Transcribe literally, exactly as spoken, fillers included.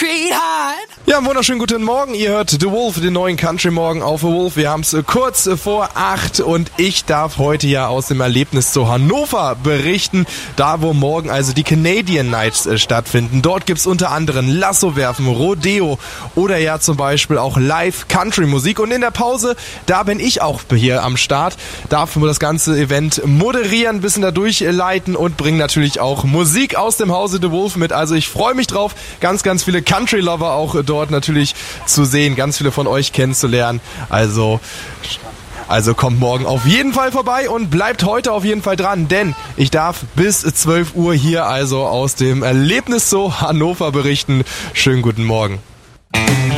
Concrete Heart. Ja, einen wunderschönen guten Morgen. Ihr hört The Wolf, den neuen Country Morgen auf The Wolf. Wir haben es kurz vor acht und ich darf heute ja aus dem Erlebnis zu Hannover berichten. Da, wo morgen also die Canadian Nights äh, stattfinden. Dort gibt's unter anderem Lassowerfen, Rodeo oder ja zum Beispiel auch Live-Country-Musik. Und in der Pause, da bin ich auch hier am Start. Darf das ganze Event moderieren, ein bisschen da durchleiten und bringe natürlich auch Musik aus dem Hause The Wolf mit. Also ich freue mich drauf, ganz, ganz viele Country-Lover auch dort natürlich zu sehen, ganz viele von euch kennenzulernen. Also, also kommt morgen auf jeden Fall vorbei und bleibt heute auf jeden Fall dran, denn ich darf bis zwölf Uhr hier also aus dem Erlebnis Zoo Hannover berichten. Schönen guten Morgen.